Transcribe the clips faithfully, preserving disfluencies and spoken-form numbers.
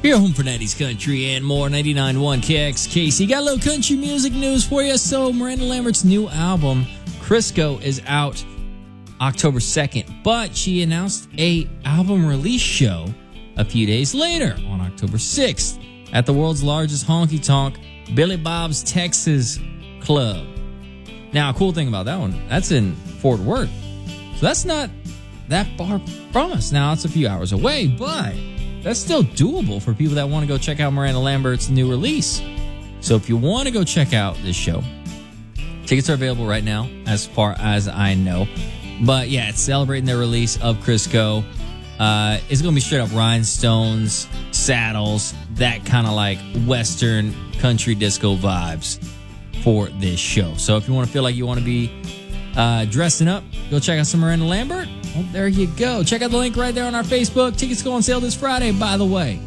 Your home for nineties country and more. ninety-nine point one K X K C. Got a little country music news for you. So Miranda Lambert's new album, Crisco, is out October second. But she announced a album release show a few days later on October sixth at the world's largest honky-tonk, Billy Bob's Texas Club. Now, a cool thing about that one, that's in Fort Worth. So that's not that far from us. Now, it's a few hours away, but that's still doable for people that want to go check out Miranda Lambert's new release. So if you want to go check out this show, tickets are available right now, as far as I know. But yeah, it's celebrating their release of Crisco. Uh, it's going to be straight up rhinestones, saddles, that kind of like Western country disco vibes for this show. So if you want to feel like you want to be uh, dressing up, go check out some Miranda Lambert. Well, there you go. Check out the link right there on our Facebook. Tickets go on sale this Friday, by the way.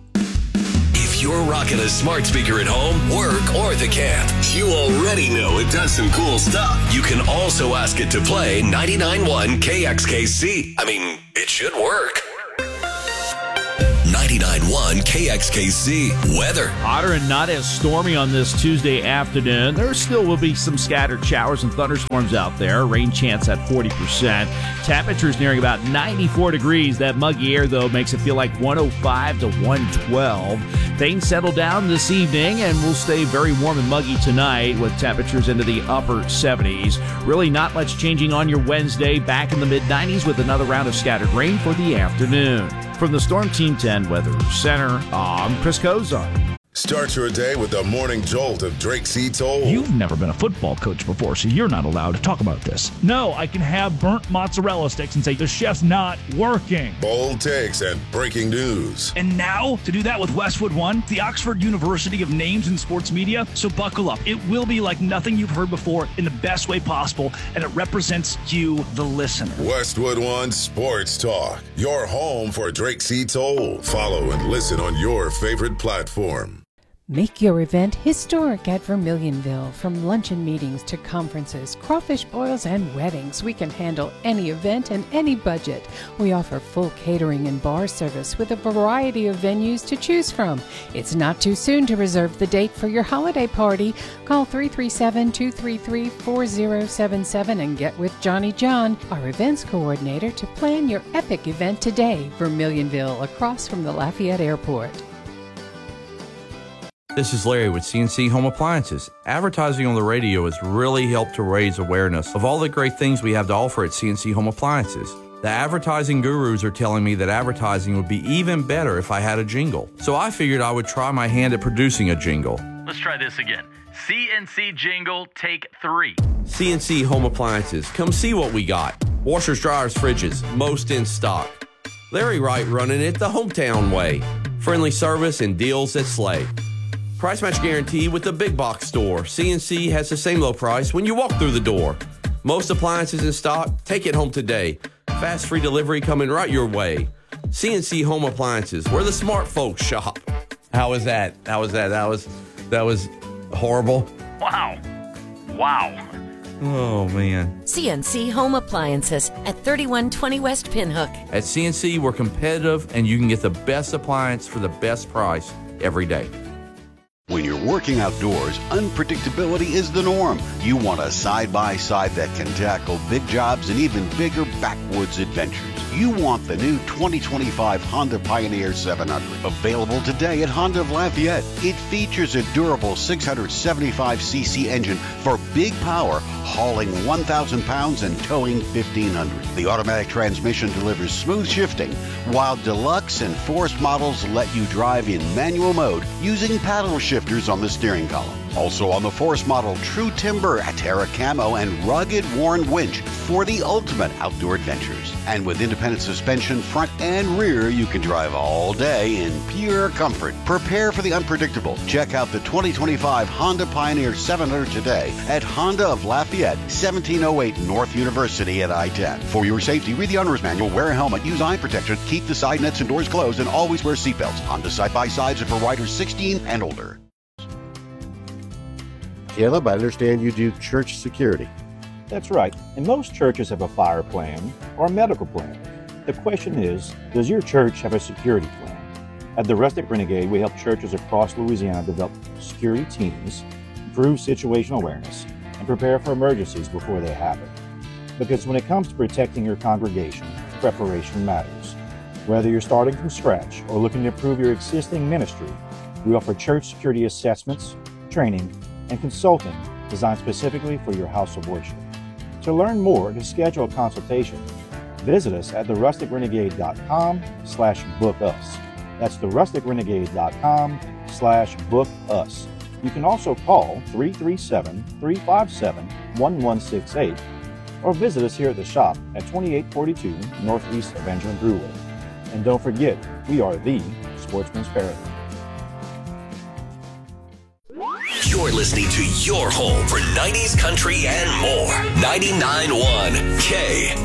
If you're rocking a smart speaker at home, work, or the camp, you already know it does some cool stuff. You can also ask it to play ninety-nine point one K X K C. I mean, it should work. ninety-nine point one K X K C weather. Hotter and not as stormy on this Tuesday afternoon. There still will be some scattered showers and thunderstorms out there. Rain chance at forty percent. Temperatures nearing about ninety-four degrees. That muggy air, though, makes it feel like one oh five to one twelve. Things settle down this evening and will stay very warm and muggy tonight with temperatures into the upper seventies. Really not much changing on your Wednesday. Back in the mid nineties with another round of scattered rain for the afternoon. From the Storm Team ten Weather Center, I'm Chris Cozart. Start your day with the morning jolt of Drake C. Toll. You've never been a football coach before, so you're not allowed to talk about this. No, I can have burnt mozzarella sticks and say the chef's not working. Bold takes and breaking news. And now, to do that with Westwood One, the Oxford University of Names in Sports Media. So buckle up. It will be like nothing you've heard before in the best way possible, and it represents you, the listener. Westwood One Sports Talk, your home for Drake C. Toll. Follow and listen on your favorite platform. Make your event historic at Vermilionville. From luncheon meetings to conferences, crawfish boils, and weddings, we can handle any event and any budget. We offer full catering and bar service with a variety of venues to choose from. It's not too soon to reserve the date for your holiday party. Call three three seven, two three three, four zero seven seven and get with Johnny John, our events coordinator, to plan your epic event today. Vermilionville, across from the Lafayette Airport. This is Larry with C N C Home Appliances. Advertising on the radio has really helped to raise awareness of all the great things we have to offer at C N C Home Appliances. The advertising gurus are telling me that advertising would be even better if I had a jingle. So I figured I would try my hand at producing a jingle. Let's try this again. C N C jingle, take three. C N C Home Appliances. Come see what we got. Washers, dryers, fridges, most in stock. Larry Wright running it the hometown way. Friendly service and deals that slay. Price match guarantee with the big box store. C N C has the same low price when you walk through the door. Most appliances in stock, take it home today. Fast free delivery coming right your way. C N C Home Appliances, where the smart folks shop. How was that? How was that? That was that was horrible. Wow. Wow. Oh, man. C N C Home Appliances at thirty-one twenty West Pinhook. At C N C, we're competitive, and you can get the best appliance for the best price every day. When you're working outdoors, unpredictability is the norm. You want a side-by-side that can tackle big jobs and even bigger backwoods adventures. You want the new twenty twenty-five Honda Pioneer seven hundred, available today at Honda of Lafayette. It features a durable six hundred seventy-five c c engine for big power, hauling one thousand pounds and towing fifteen hundred. The automatic transmission delivers smooth shifting, while Deluxe and Forest models let you drive in manual mode using paddle shifters on the steering column. Also on the Forest model, true timber, Terra Camo, and rugged worn winch for the ultimate outdoor adventures. And with independent suspension, front and rear, you can drive all day in pure comfort. Prepare for the unpredictable. Check out the twenty twenty-five Honda Pioneer seven hundred today at Honda of Lafayette, seventeen oh eight North University at I ten. For your safety, read the owner's manual, wear a helmet, use eye protection, keep the side nets and doors closed, and always wear seatbelts. Honda side-by-sides are for riders sixteen and older. Caleb, I understand you do church security. That's right, and most churches have a fire plan or a medical plan. The question is, does your church have a security plan? At the Rustic Renegade, we help churches across Louisiana develop security teams, improve situational awareness, and prepare for emergencies before they happen. Because when it comes to protecting your congregation, preparation matters. Whether you're starting from scratch or looking to improve your existing ministry, we offer church security assessments, training, and consulting designed specifically for your house of worship. To learn more and to schedule a consultation, visit us at the rustic renegade dot com slash book us. That's the rustic renegade dot com slash book us. You can also call three three seven, three five seven, one one six eight or visit us here at the shop at twenty-eight forty-two Northeast Benjamin Brewway. And don't forget, we are the Sportsman's Paradise. You're listening to your home for nineties country and more. ninety-nine point one K